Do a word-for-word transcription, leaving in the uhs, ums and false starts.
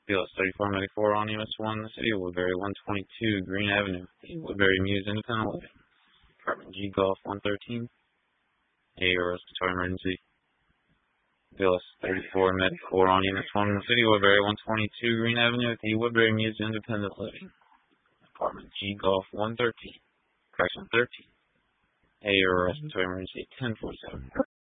B L S thirty-four ninety-four on U S one, the City of Woodbury, one twenty-two Green Avenue, Woodbury Muse Independent Living. Apartment G Golf one thirteen. A respiratory emergency. B L S thirty-four ninety-four on Unit one, the City of Woodbury, one twenty-two Green Avenue, the Woodbury Muse Independent Living. Apartment G Golf one thirteen. Correction thirteen. A respiratory emergency ten forty-seven.